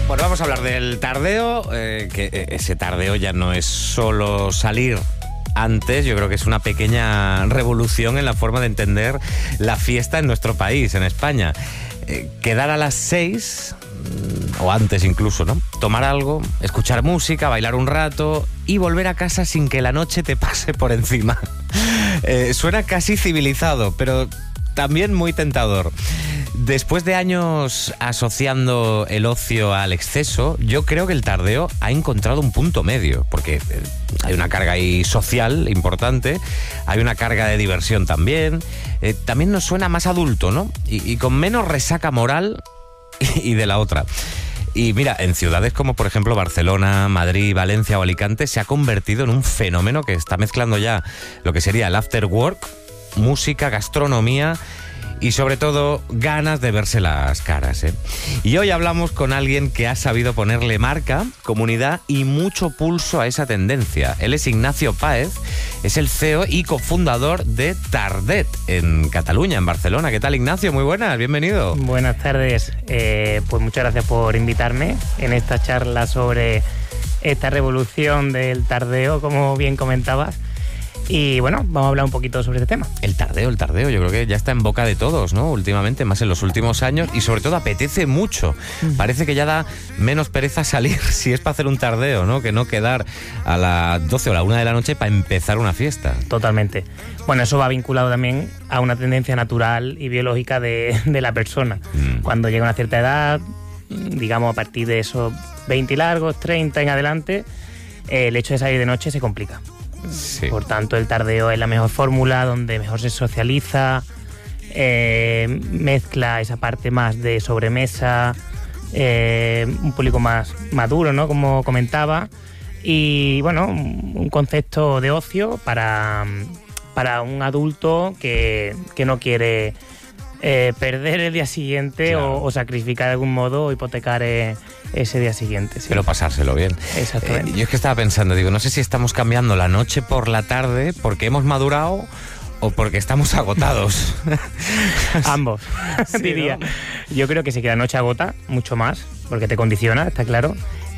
Bueno, vamos a hablar del tardeo, que ese tardeo ya no es solo salir antes, yo creo que es una pequeña revolución en la forma de entender la fiesta en nuestro país, en España. Quedar a las 6, o antes incluso, ¿no? Tomar algo, escuchar música, bailar un rato y volver a casa sin que la noche te pase por encima. Suena casi civilizado, pero también muy tentador. Después de años asociando el ocio al exceso, yo creo que el tardeo ha encontrado un punto medio, porque hay una carga ahí social importante, hay una carga de diversión también, también nos suena más adulto, ¿no? Y con menos resaca moral y de la otra. Y mira, en ciudades como por ejemplo Barcelona, Madrid, Valencia o Alicante se ha convertido en un fenómeno que está mezclando ya lo que sería el after work, música, gastronomía y sobre todo ganas de verse las caras, ¿eh? Y hoy hablamos con alguien que ha sabido ponerle marca, comunidad y mucho pulso a esa tendencia. Él es Ignacio Páez, es el CEO y cofundador de Tardet en Cataluña, en Barcelona. ¿Qué tal, Ignacio? Muy buenas, bienvenido. Buenas tardes, pues muchas gracias por invitarme en esta charla sobre esta revolución del tardeo, como bien comentabas. Y bueno, vamos a hablar un poquito sobre este tema. El tardeo, yo creo que ya está en boca de todos, ¿no? Últimamente, más en los últimos años, y sobre todo apetece mucho. Parece que ya da menos pereza salir si es para hacer un tardeo, ¿no? Que no quedar a las 12 o la 1 de la noche para empezar una fiesta. Totalmente. Bueno, eso va vinculado también a una tendencia natural y biológica de la persona. Cuando llega a una cierta edad, digamos a partir de esos 20 y largos, 30 en adelante, el hecho de salir de noche se complica. Sí. Por tanto, el tardeo es la mejor fórmula, donde mejor se socializa, mezcla esa parte más de sobremesa, un público más maduro, ¿no? Como comentaba, y bueno, un concepto de ocio para un adulto que no quiere perder el día siguiente, claro, o sacrificar de algún modo o hipotecar ese día siguiente. Sí. Pero pasárselo bien. Exactamente. Yo es que estaba pensando, digo, no sé si estamos cambiando la noche por la tarde porque hemos madurado o porque estamos agotados. Ambos, sí, diría. ¿No? Yo creo que sí que la noche agota mucho más, porque te condiciona, está claro.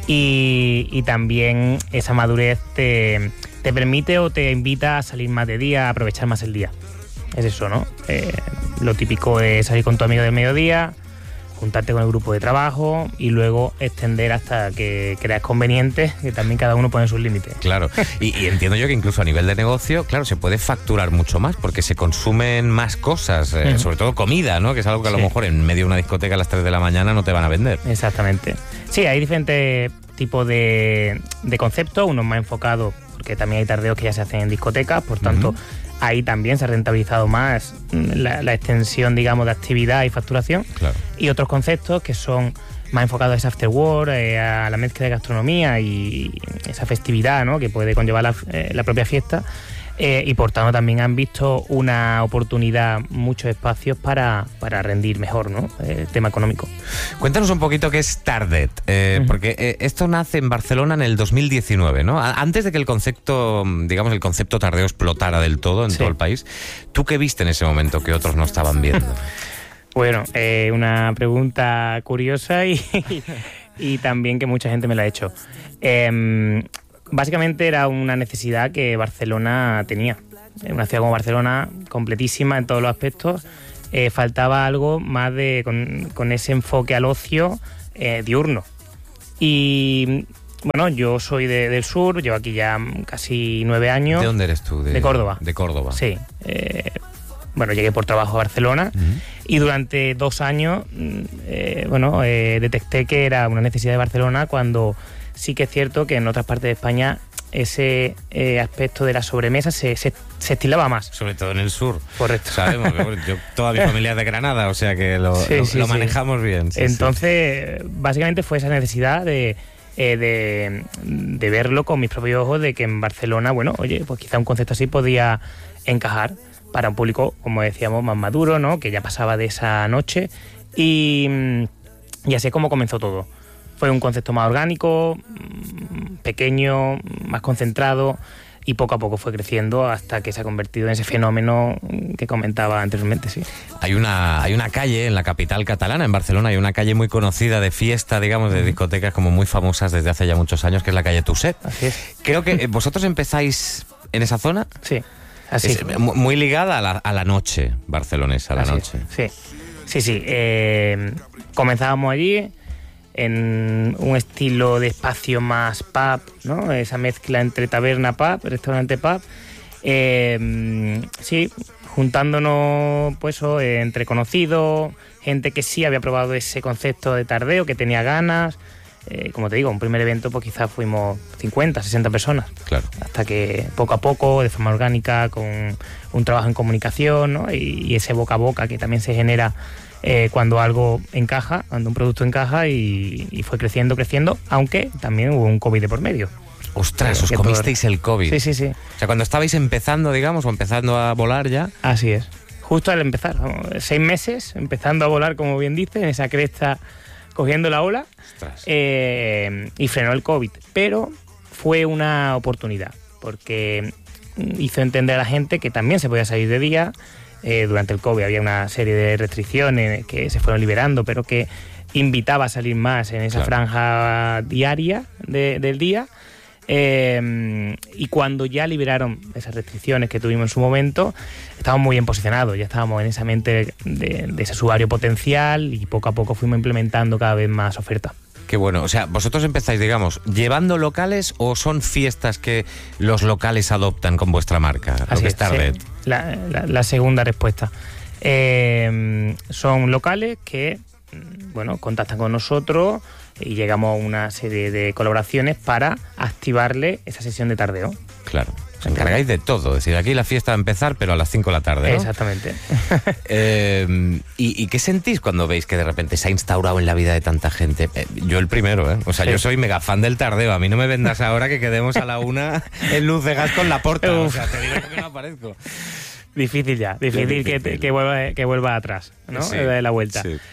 Y también esa madurez te permite o te invita a salir más de día, a aprovechar más el día. Es eso, ¿no? Lo típico es salir con tu amigo del mediodía, juntarte con el grupo de trabajo y luego extender hasta que creas conveniente, que también cada uno pone sus límites. Claro, y entiendo yo que incluso a nivel de negocio, claro, se puede facturar mucho más porque se consumen más cosas, sobre todo comida, ¿no? Que es algo que a lo mejor en medio de una discoteca a las 3 de la mañana no te van a vender. Exactamente. Sí, hay diferentes tipos de conceptos, unos más enfocados, porque también hay tardeos que ya se hacen en discotecas, por tanto, ahí también se ha rentabilizado más la extensión, digamos, de actividad y facturación. Claro. Y otros conceptos que son más enfocados a ese after work, a la mezcla de gastronomía y esa festividad, ¿no? Que puede conllevar la propia fiesta. Y por tanto también han visto una oportunidad, muchos espacios para rendir mejor, ¿no? El tema económico. Cuéntanos un poquito qué es Tardet, porque esto nace en Barcelona en el 2019, ¿no? Antes de que el concepto tardeo explotara del todo en todo el país. ¿Tú qué viste en ese momento que otros no estaban viendo? Bueno, una pregunta curiosa y también que mucha gente me la ha hecho. Básicamente era una necesidad que Barcelona tenía. En una ciudad como Barcelona, completísima en todos los aspectos, faltaba algo más con ese enfoque al ocio diurno. Y bueno, yo soy del sur, llevo aquí ya casi 9 años. ¿De dónde eres tú? De Córdoba. De Córdoba. Sí. Bueno, llegué por trabajo a Barcelona y durante 2 años detecté que era una necesidad de Barcelona, cuando sí que es cierto que en otras partes de España ese aspecto de la sobremesa se estilaba más. Sobre todo en el sur. Correcto. Sabemos que yo, toda mi familia es de Granada, o sea que lo manejamos bien. Sí, entonces, básicamente fue esa necesidad de verlo con mis propios ojos, de que en Barcelona, bueno, oye, pues quizá un concepto así podía encajar para un público, como decíamos, más maduro, ¿no? Que ya pasaba de esa noche. Y así es como comenzó todo. Fue un concepto más orgánico, pequeño, más concentrado, y poco a poco fue creciendo hasta que se ha convertido en ese fenómeno que comentaba anteriormente, sí. Hay una calle en la capital catalana, en Barcelona, hay una calle muy conocida de fiesta, digamos, de discotecas como muy famosas desde hace ya muchos años, que es la calle Tuset. Así es. Creo que vosotros empezáis en esa zona. Sí, así es. Muy ligada a la noche barcelonesa, a la así noche. es. Sí. Comenzábamos allí en un estilo de espacio más pub, ¿no? Esa mezcla entre taberna pub, restaurante pub. Sí, juntándonos pues entre conocidos, gente que sí había probado ese concepto de tardeo, que tenía ganas. Como te digo, un primer evento pues quizás fuimos 50, 60 personas. Claro. Hasta que poco a poco, de forma orgánica, con un trabajo en comunicación, ¿no? y ese boca a boca que también se genera cuando algo encaja, cuando un producto encaja, y fue creciendo, aunque también hubo un COVID de por medio. Ostras, os comisteis el COVID. Sí. O sea, cuando estabais empezando, digamos, o empezando a volar ya. Así es. Justo al empezar, 6 meses, empezando a volar, como bien dices, en esa cresta, cogiendo la ola, y frenó el COVID. Pero fue una oportunidad, porque hizo entender a la gente que también se podía salir de día. Durante el COVID había una serie de restricciones que se fueron liberando, pero que invitaba a salir más en esa franja diaria del día. Y cuando ya liberaron esas restricciones que tuvimos en su momento, estábamos muy bien posicionados, ya estábamos en esa mente de ese usuario potencial, y poco a poco fuimos implementando cada vez más oferta. Qué bueno. O sea, vosotros empezáis, digamos, llevando locales, o son fiestas que los locales adoptan con vuestra marca, lo que es Tardet. Sí. La segunda respuesta. Son locales que, bueno, contactan con nosotros y llegamos a una serie de colaboraciones para activarle esa sesión de tardeo. Claro. Os encargáis de todo. Es decir, aquí la fiesta va a empezar, pero a las 5 de la tarde, ¿no? Exactamente. ¿Y qué sentís cuando veis que de repente se ha instaurado en la vida de tanta gente? Yo el primero, ¿eh? O sea, yo soy mega fan del tardeo. A mí no me vendas ahora que quedemos a la 1 en Luz de Gas con la Porta. O sea, te digo que no aparezco. Difícil que vuelva atrás, ¿no? Sí, de la vuelta. Sí.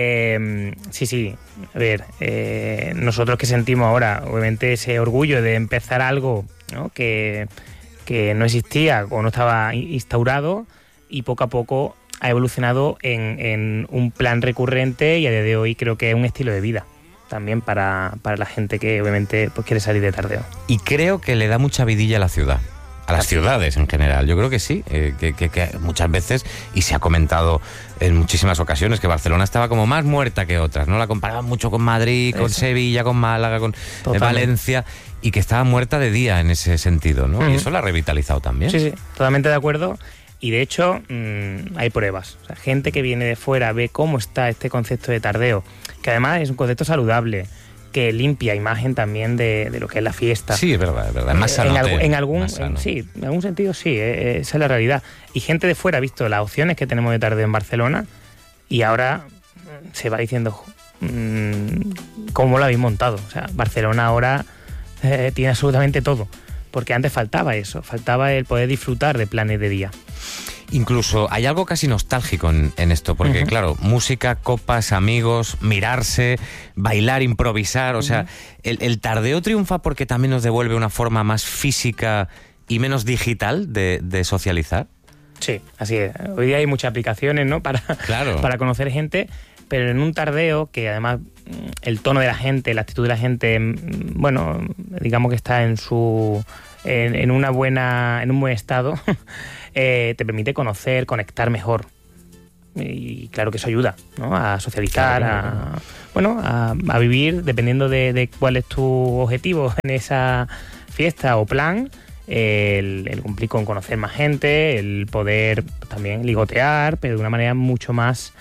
Sí. A ver, nosotros que sentimos ahora, obviamente, ese orgullo de empezar algo, ¿no? que no existía o no estaba instaurado, y poco a poco ha evolucionado en un plan recurrente, y a día de hoy creo que es un estilo de vida también para la gente que obviamente pues quiere salir de tardeo. Y creo que le da mucha vidilla a la ciudad. A las ciudades en general, yo creo que sí, que muchas veces, y se ha comentado en muchísimas ocasiones, que Barcelona estaba como más muerta que otras, ¿no? La comparaban mucho con Madrid, con Sevilla, con Málaga, con Valencia, y que estaba muerta de día en ese sentido, ¿no? Y eso la ha revitalizado también. Sí, totalmente de acuerdo. Y de hecho, hay pruebas. O sea, gente que viene de fuera ve cómo está este concepto de tardeo, que además es un concepto saludable, que limpia imagen también de lo que es la fiesta. Sí, es verdad. Más sano. En algún sentido sí, esa es la realidad. Y gente de fuera ha visto las opciones que tenemos de tardeo en Barcelona, y ahora se va diciendo cómo lo habéis montado. O sea, Barcelona ahora tiene absolutamente todo, porque antes faltaba eso, faltaba el poder disfrutar de planes de día. Incluso hay algo casi nostálgico en esto, porque claro, música, copas, amigos, mirarse, bailar, improvisar, o sea, el tardeo triunfa porque también nos devuelve una forma más física y menos digital de socializar. Sí, así es. Hoy día hay muchas aplicaciones, ¿no? Para conocer gente, pero en un tardeo que además el tono de la gente, la actitud de la gente, bueno, digamos que está en un buen estado, te permite conocer, conectar mejor. Y claro que eso ayuda, ¿no? A socializar, a vivir, dependiendo de cuál es tu objetivo en esa fiesta o plan. El cumplir con conocer más gente, el poder también ligotear, pero de una manera mucho más,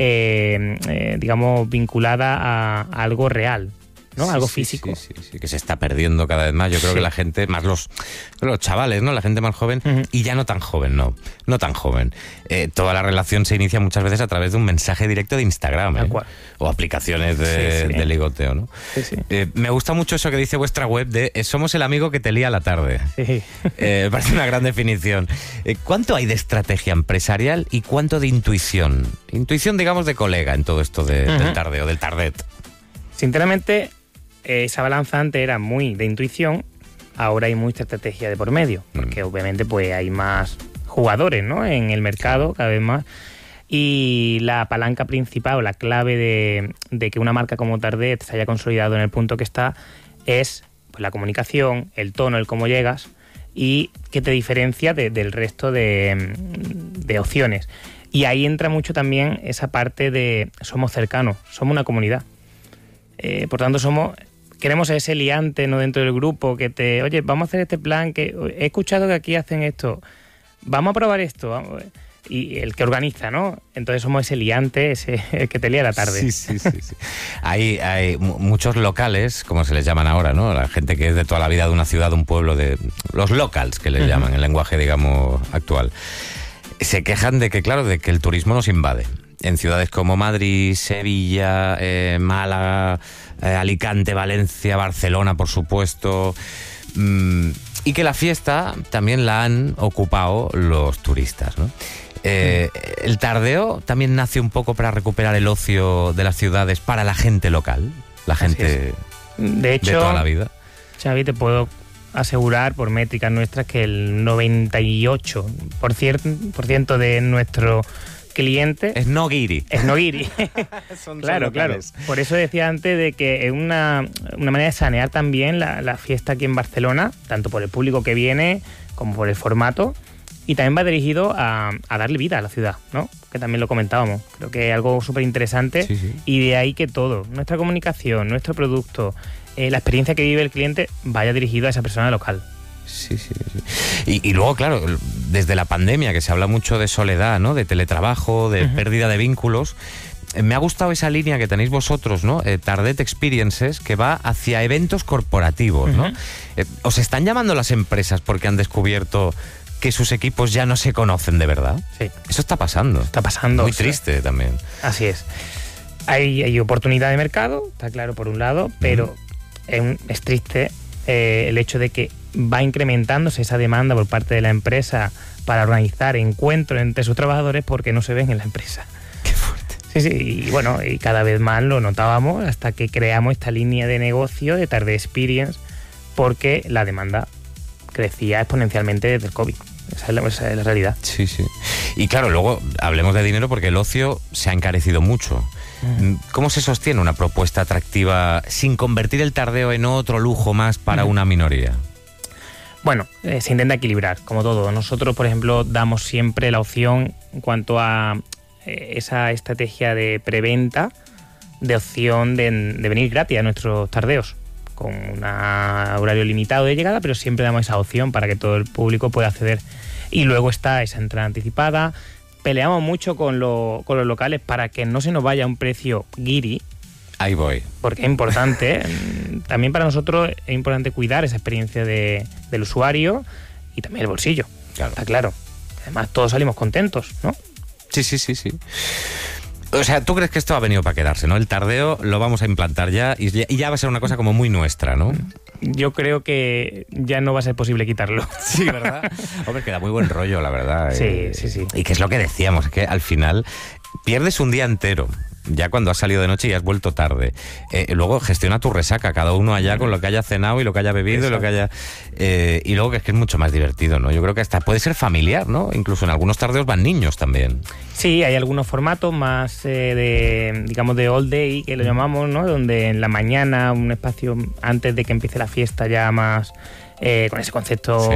digamos, vinculada a algo real, ¿no? Algo físico. Sí, que se está perdiendo cada vez más. Yo creo que la gente, más los chavales, ¿no? La gente más joven, y ya no tan joven, no tan joven. Toda la relación se inicia muchas veces a través de un mensaje directo de Instagram, o aplicaciones de ligoteo, ¿no? Sí. Me gusta mucho eso que dice vuestra web de somos el amigo que te lía la tarde. Sí. Me parece una gran definición. ¿Cuánto hay de estrategia empresarial y cuánto de intuición? Intuición, digamos, de colega en todo esto del tardeo, del tardet. Sinceramente, esa balanza antes era muy de intuición, ahora hay mucha estrategia de por medio, porque obviamente pues hay más jugadores, ¿no?, en el mercado, cada vez más. Y la palanca principal o la clave de que una marca como Tardet se haya consolidado en el punto que está es pues la comunicación, el tono, el cómo llegas y qué te diferencia del resto de opciones. Y ahí entra mucho también esa parte de somos cercanos, somos una comunidad. Por tanto, queremos ser ese liante, ¿no?, dentro del grupo que oye, vamos a hacer este plan, que he escuchado que aquí hacen esto, vamos a probar esto, vamos. Y el que organiza, ¿no? Entonces somos ese liante, el que te lía la tarde. Sí. Hay muchos locales, como se les llaman ahora, ¿no? La gente que es de toda la vida de una ciudad, de un pueblo, de los locals, que les llaman, en el lenguaje, digamos, actual. Se quejan de que, claro, de que el turismo nos invade. En ciudades como Madrid, Sevilla, Málaga, Alicante, Valencia, Barcelona, por supuesto. Y que la fiesta también la han ocupado los turistas, ¿no? ¿El tardeo también nace un poco para recuperar el ocio de las ciudades para la gente local? La gente de hecho, de toda la vida. Xavi, te puedo asegurar por métricas nuestras que el 98% de nuestros clientes es no guiri. Claro. Por eso decía antes de que es una manera de sanear también la fiesta aquí en Barcelona, tanto por el público que viene como por el formato. Y también va dirigido a darle vida a la ciudad, ¿no? Que también lo comentábamos. Creo que es algo súper interesante. Sí. Y de ahí que todo, nuestra comunicación, nuestro producto, la experiencia que vive el cliente vaya dirigido a esa persona local. Sí. Y luego, claro, desde la pandemia, que se habla mucho de soledad, ¿no?, de teletrabajo, de pérdida de vínculos. Me ha gustado esa línea que tenéis vosotros, ¿no? Tardet Experiences, que va hacia eventos corporativos, ¿no? ¿Os están llamando las empresas porque han descubierto que sus equipos ya no se conocen de verdad? Sí. Eso está pasando. Está pasando. Muy triste también. Así es. Hay oportunidad de mercado, está claro, por un lado, pero es triste el hecho de que va incrementándose esa demanda por parte de la empresa para organizar encuentros entre sus trabajadores porque no se ven en la empresa. Qué fuerte. Sí, y bueno, y cada vez más lo notábamos hasta que creamos esta línea de negocio de Tardet Experience, porque la demanda crecía exponencialmente desde el COVID. Esa es la realidad. Sí. Y claro, luego hablemos de dinero porque el ocio se ha encarecido mucho. ¿Cómo se sostiene una propuesta atractiva sin convertir el tardeo en otro lujo más para una minoría? Bueno, se intenta equilibrar, como todo. Nosotros, por ejemplo, damos siempre la opción en cuanto a esa estrategia de preventa, de opción de venir gratis a nuestros tardeos, con un horario limitado de llegada, pero siempre damos esa opción para que todo el público pueda acceder. Y luego está esa entrada anticipada. Peleamos mucho con los locales para que no se nos vaya a un precio guiri. Ahí voy. Porque es importante. También para nosotros es importante cuidar esa experiencia del usuario y también el bolsillo. Claro. Está claro. Además, todos salimos contentos, ¿no? Sí. O sea, ¿tú crees que esto ha venido para quedarse, no? El tardeo lo vamos a implantar ya y ya va a ser una cosa como muy nuestra, ¿no? Yo creo que ya no va a ser posible quitarlo. Sí, ¿verdad? Hombre, que da muy buen rollo, la verdad. Sí. Y que es lo que decíamos, es que al final pierdes un día entero. Ya cuando has salido de noche y has vuelto tarde. Luego gestiona tu resaca, cada uno allá con lo que haya cenado y lo que haya bebido. Y lo que haya y luego que es mucho más divertido, ¿no? Yo creo que hasta puede ser familiar, ¿no? Incluso en algunos tardeos van niños también. Sí, hay algunos formatos más de all day, que lo llamamos, ¿no? Donde en la mañana, un espacio antes de que empiece la fiesta ya más con ese concepto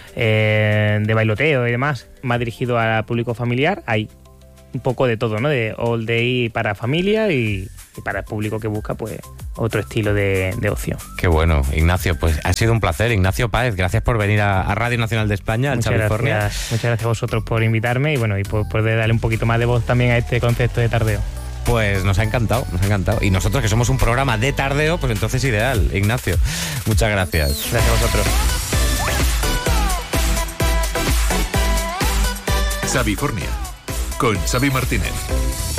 de bailoteo y demás, más dirigido al público familiar. Hay un poco de todo, ¿no? De all day para familia y para el público que busca, pues, otro estilo de ocio. Qué bueno, Ignacio, pues ha sido un placer. Ignacio Páez, gracias por venir a Radio Nacional de España, al California. Muchas gracias a vosotros por invitarme y bueno, y por poder darle un poquito más de voz también a este concepto de tardeo. Pues nos ha encantado. Y nosotros que somos un programa de tardeo, pues entonces ideal. Ignacio, muchas gracias. Gracias a vosotros. Xavifornia, con Xavi Martínez.